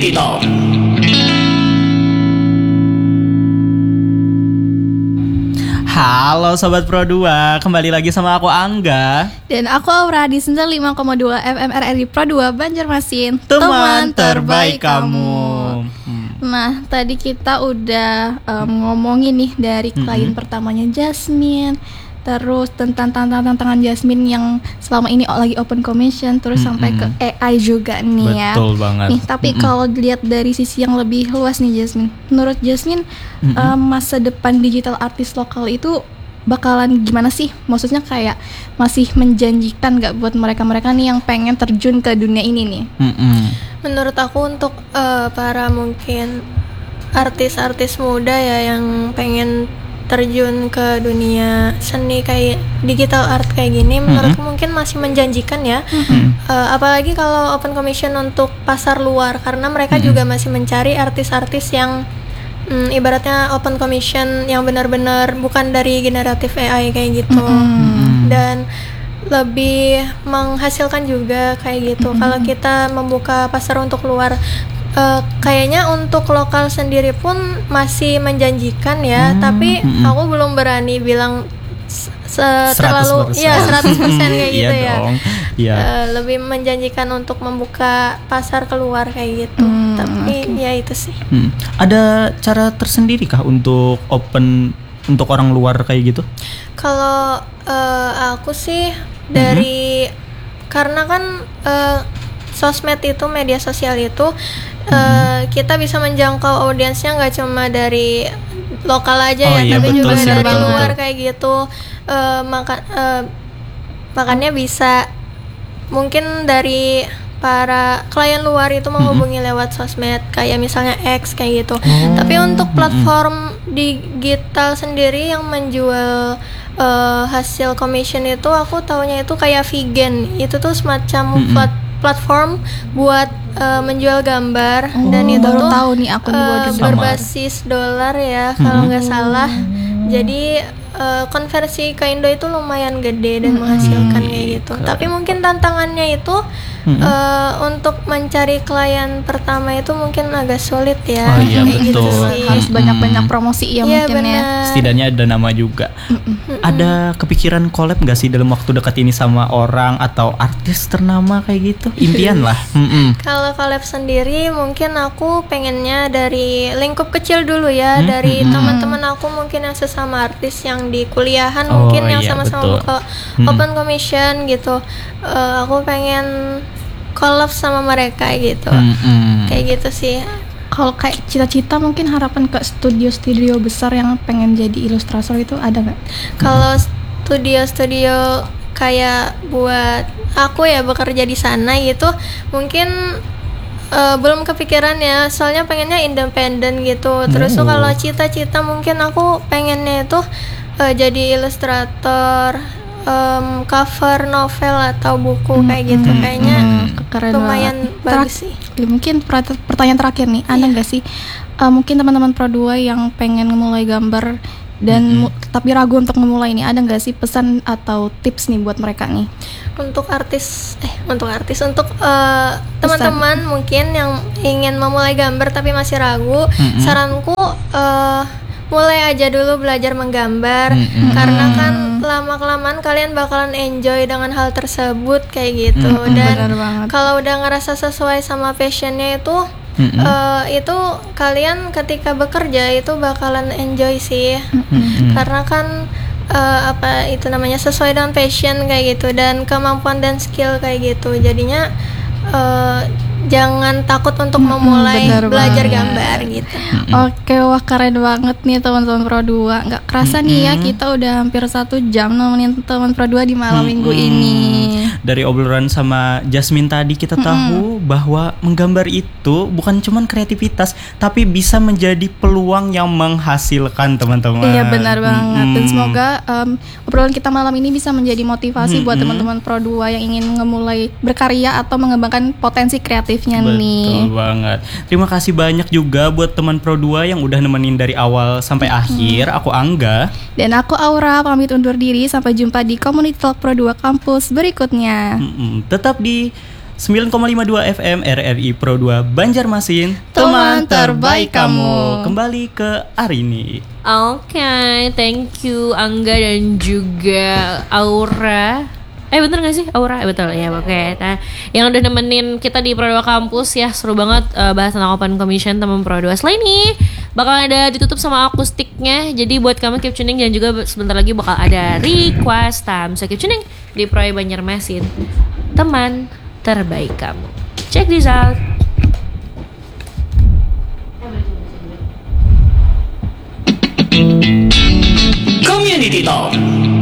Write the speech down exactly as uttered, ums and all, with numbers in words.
Community Talk. Halo Sobat Pro dua, kembali lagi sama aku Angga dan aku Aura di sembilan puluh lima koma dua F M R R I Pro dua Banjarmasin. Teman terbaik kamu. Hmm. Nah, tadi kita udah um, ngomongin nih dari klien mm-hmm. pertamanya Jasmine, terus tentang tantangan-tantangan Jasmine yang selama ini lagi open commission, terus mm-hmm. sampai ke A I juga nih. Betul ya. Betul banget. Nih, tapi mm-hmm. kalau dilihat dari sisi yang lebih luas nih Jasmine, menurut Jasmine mm-hmm. um, masa depan digital artis lokal itu bakalan gimana sih? Maksudnya kayak masih menjanjikan gak buat mereka-mereka nih yang pengen terjun ke dunia ini nih? Mm-hmm. Menurut aku untuk uh, para mungkin artis-artis muda ya yang pengen terjun ke dunia seni kayak digital art kayak gini, mm-hmm. menurutku mungkin masih menjanjikan ya. Mm-hmm. Uh, apalagi kalau open commission untuk pasar luar, karena mereka mm-hmm. juga masih mencari artis-artis yang Hmm, ibaratnya open commission yang benar-benar bukan dari generatif A I kayak gitu, mm-hmm. dan lebih menghasilkan juga kayak gitu. Mm-hmm. Kalau kita membuka pasar untuk luar, uh, kayaknya untuk lokal sendiri pun masih menjanjikan ya, mm-hmm. tapi aku belum berani bilang Se- terlalu ya seratus persen kayak gitu ya. Ya. Uh, lebih menjanjikan untuk membuka pasar keluar kayak gitu. Hmm, Tapi okay. ya itu sih. Hmm. Ada cara tersendiri kah untuk open untuk orang luar kayak gitu? Kalau uh, aku sih dari mm-hmm. karena kan uh, sosmed itu, media sosial itu uh, mm-hmm. kita bisa menjangkau audiensnya nggak cuma dari lokal aja oh, ya, iya, tapi juga sih, dari betul, luar betul. Kayak gitu. Uh, maka uh, makanya bisa mungkin dari para klien luar itu menghubungi mm-hmm. lewat sosmed kayak misalnya X kayak gitu. Oh. Tapi untuk platform mm-hmm. digital sendiri yang menjual uh, hasil commission itu, aku taunya itu kayak vegan. Itu tuh semacam mm-hmm. plat- platform buat uh, menjual gambar. Oh, dan itu tuh tahu nih aku uh, berbasis dolar ya kalau nggak mm-hmm. salah. Jadi uh, konversi ke Indo itu lumayan gede dan menghasilkan hmm, kayak gitu. Keren. Tapi mungkin tantangannya itu hmm. uh, untuk mencari klien pertama itu mungkin agak sulit ya. Oh iya kayak betul. Gitu sih. Harus banyak-banyak promosi ya, ya mungkin bener. ya. Setidaknya ada nama juga. Mm-mm. Ada kepikiran collab nggak sih dalam waktu dekat ini sama orang atau artis ternama kayak gitu? Impian lah. Kalau collab sendiri mungkin aku pengennya dari lingkup kecil dulu ya, hmm? dari hmm. teman-teman aku mungkin yang sesama artis yang di kuliahan, oh, mungkin yang iya, sama-sama buka hmm. open commission gitu. Uh, aku pengen collab sama mereka gitu. Hmm. Kayak gitu sih. Kalau kayak cita-cita mungkin harapan ke studio-studio besar yang pengen jadi ilustrator itu ada nggak? Kalau studio-studio kayak buat aku ya bekerja di sana gitu, mungkin uh, belum kepikiran ya. Soalnya pengennya independen gitu. Terus oh. tuh kalau cita-cita mungkin aku pengennya itu uh, jadi ilustrator um, cover novel atau buku hmm, kayak gitu. Hmm, Kayaknya hmm, lumayan bagus sih. Mungkin pertanyaan terakhir nih, ada nggak yeah. sih uh, mungkin teman-teman Pro dua yang pengen memulai gambar dan mm-hmm. mu- tapi ragu untuk memulai ini, ada nggak sih pesan atau tips nih buat mereka nih? Untuk artis, eh untuk artis, untuk uh, teman-teman mungkin yang ingin memulai gambar tapi masih ragu, mm-hmm. saranku uh, mulai aja dulu belajar menggambar, mm-hmm. karena kan lama-kelamaan kalian bakalan enjoy dengan hal tersebut kayak gitu, mm-hmm. dan kalau udah ngerasa sesuai sama passionnya itu, mm-hmm. uh, itu kalian ketika bekerja itu bakalan enjoy sih, mm-hmm. karena kan uh, apa itu namanya sesuai dengan passion kayak gitu dan kemampuan dan skill kayak gitu, jadinya uh, jangan takut untuk memulai hmm, belajar banget. gambar gitu. Oke, wah keren banget nih teman-teman Pro dua. Nggak kerasa mm-hmm. nih ya kita udah hampir satu jam nemenin teman Pro dua di malam mm-hmm. minggu ini. Dari obrolan sama Jasmine tadi kita mm-hmm. tahu bahwa menggambar itu bukan cuma kreativitas, tapi bisa menjadi peluang yang menghasilkan teman-teman. Iya benar banget. Mm-hmm. Dan semoga um, obrolan kita malam ini bisa menjadi motivasi mm-hmm. buat teman-teman Pro dua yang ingin memulai berkarya atau mengembangkan potensi kreatif. Betul nih. banget. Terima kasih banyak juga buat teman Pro dua yang udah nemenin dari awal sampai hmm. akhir. Aku Angga. Dan aku Aura, pamit undur diri. Sampai jumpa di Community Talk Pro dua Kampus berikutnya. Hmm, tetap di sembilan koma lima dua F M R R I Pro dua Banjarmasin. Teman terbaik kamu. Kembali ke Arini. Oke, okay, thank you Angga dan juga Aura. Eh bener gak sih Aura? Eh, betul ya, oke okay. Nah, yang udah nemenin kita di Pro dua Kampus ya. Seru banget uh, bahas tentang Open Commission teman Pro dua. Selain ini bakal ada ditutup sama akustiknya. Jadi buat kamu keep tuning. Dan juga sebentar lagi bakal ada request time. So keep tuning di Pro Banjarmasin, teman terbaik kamu. Check this out. Community Talk.